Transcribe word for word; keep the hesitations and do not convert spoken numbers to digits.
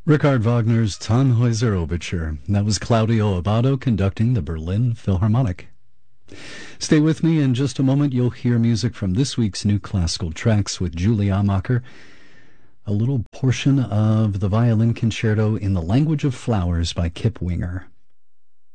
Richard Wagner's Tannhäuser Overture. That was Claudio Abbado conducting the Berlin Philharmonic. Stay with me. In just a moment, you'll hear music from this week's New Classical Tracks with Julie Amacher. A little portion of the violin concerto in the Language of Flowers by Kip Winger.